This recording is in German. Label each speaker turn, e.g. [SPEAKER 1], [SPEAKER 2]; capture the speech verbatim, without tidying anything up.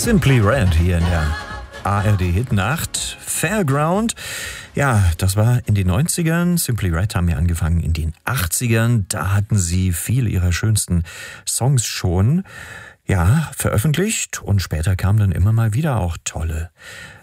[SPEAKER 1] Simply Red hier in der A R D Hitnacht. Fairground. Ja, das war in den neunzigern. Simply Red haben ja angefangen in den achtzigern. Da hatten sie viele ihrer schönsten Songs schon, ja, veröffentlicht. Und später kamen dann immer mal wieder auch tolle